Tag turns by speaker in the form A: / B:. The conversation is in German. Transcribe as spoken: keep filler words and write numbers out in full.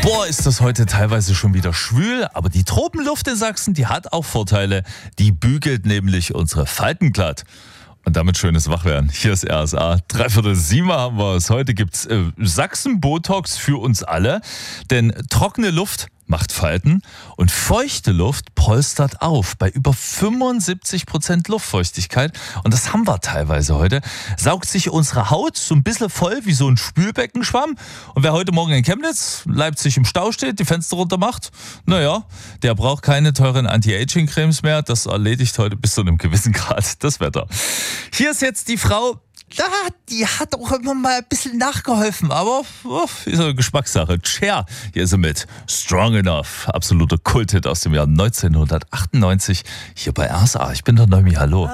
A: Boah, ist das heute teilweise schon wieder schwül, aber die Tropenluft in Sachsen, die hat auch Vorteile. Die bügelt nämlich unsere Falten glatt. Und damit schönes Wachwerden. Hier ist R S A. Dreiviertel sieben haben wir es. Heute gibt's äh, Sachsen-Botox für uns alle. Denn trockene Luft macht Falten und feuchte Luft polstert auf bei über fünfundsiebzig Prozent Luftfeuchtigkeit. Und das haben wir teilweise heute. Saugt sich unsere Haut so ein bisschen voll wie so ein Spülbeckenschwamm. Und wer heute Morgen in Chemnitz, Leipzig im Stau steht, die Fenster runter macht, naja, der braucht keine teuren Anti-Aging-Cremes mehr. Das erledigt heute bis zu einem gewissen Grad das Wetter. Hier ist jetzt die Frau, ja, die hat auch immer mal ein bisschen nachgeholfen, aber oh, ist eine Geschmackssache. Cher, hier ist sie mit Strong Enough, absoluter Kulthit aus dem Jahr neunzehnhundertachtundneunzig, hier bei R S A. Ich bin der Neumi, hallo.